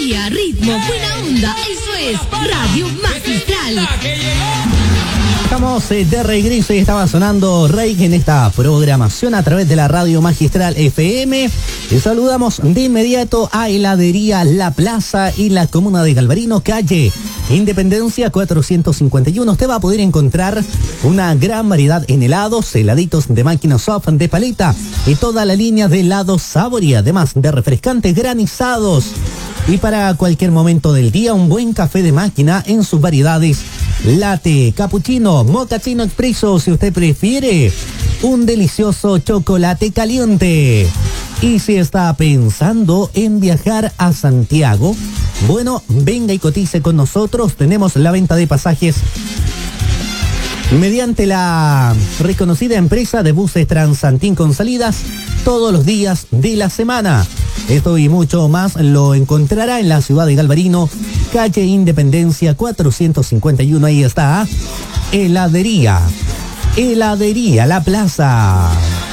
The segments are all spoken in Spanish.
alegría, ritmo, buena onda. Eso es Radio Magistral. Estamos de regreso y estaba sonando Reik en esta programación a través de la Radio Magistral FM. Y saludamos de inmediato a Heladería La Plaza y la comuna de Galvarino, calle Independencia 451. Usted va a poder encontrar una gran variedad en helados, heladitos de máquina soft, de paleta y toda la línea de helados sabor y además de refrescantes granizados. Y para cualquier momento del día, un buen café de máquina en sus variedades. Latte, cappuccino, mochaccino expreso, si usted prefiere. Un delicioso chocolate caliente. Y si está pensando en viajar a Santiago, bueno, venga y cotice con nosotros. Tenemos la venta de pasajes mediante la reconocida empresa de buses Transantín con salidas todos los días de la semana. Esto y mucho más lo encontrará en la ciudad de Galvarino, calle Independencia 451. Ahí está, Heladería La Plaza.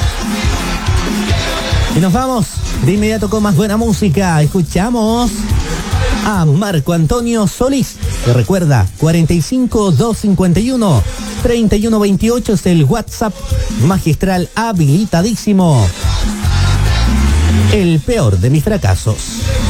Y nos vamos de inmediato con más buena música. Escuchamos a Marco Antonio Solís, que recuerda 45 251 3128 es el WhatsApp magistral habilitadísimo. El peor de mis fracasos.